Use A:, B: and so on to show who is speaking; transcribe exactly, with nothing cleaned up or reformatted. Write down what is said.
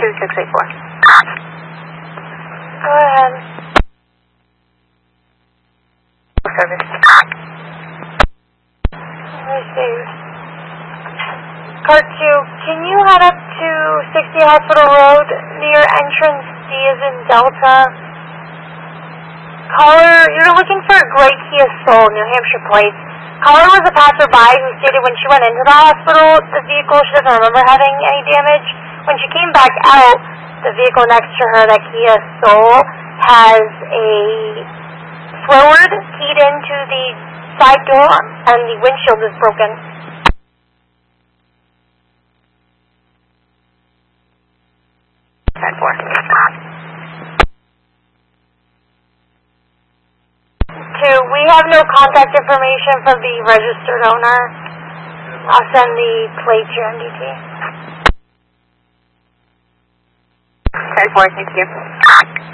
A: two six eight four.
B: Go ahead.
A: Service.
B: Receive. Car two, can you head up to sixty Hospital Road near entrance D as in Delta? Caller, you're looking for a gray Kia Soul, New Hampshire plates. Caller was a passerby who stated when she went into the hospital, the vehicle, she doesn't remember having any damage. When she came back out, the vehicle next to her, that Kia Soul, has a forward keyed into the side door and the windshield is broken.
A: ten four.
B: Two, we have no contact information from the registered owner. I'll send the plate to M D T.
A: ten four, thank you.